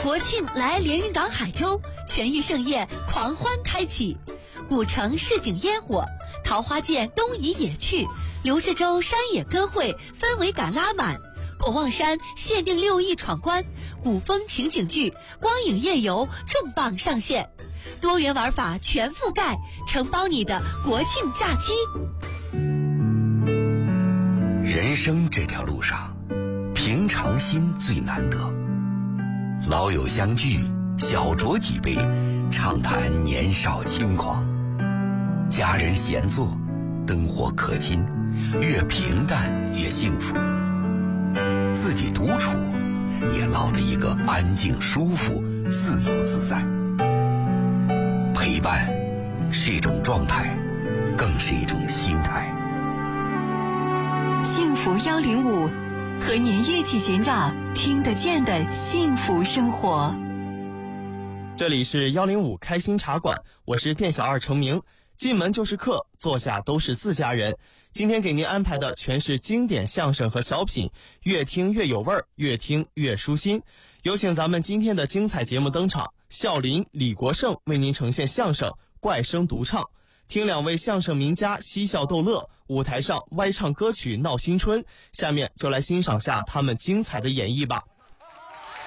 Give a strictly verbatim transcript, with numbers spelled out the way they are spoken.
国庆来连云港海州，全域盛宴狂欢开启，古城市井烟火，桃花涧东移野趣，刘志洲山野歌会氛围感拉满，孔望山限定六亿闯关，古风情景剧光影夜游重磅上线，多元玩法全覆盖，承包你的国庆假期。 人生这条路上，平常心最难得。老友相聚，小酌几杯，畅谈年少轻狂；家人闲坐，灯火可亲，越平淡越幸福。自己独处，也捞得一个安静舒服、自由自在。陪伴是一种状态，更是一种心态。 幸福幺零五，和您一起寻找听得见的幸福生活。 这里是幺零五开心茶馆，我是店小二程明。进门就是客，坐下都是自家人。今天给您安排的全是经典相声和小品，越听越有味儿，越听越舒心。有请咱们今天的精彩节目登场，笑林、李国盛为您呈现相声《怪声独唱》。听两位相声名家嬉笑逗乐，舞台上歪唱歌曲闹新春，下面就来欣赏下他们精彩的演绎吧。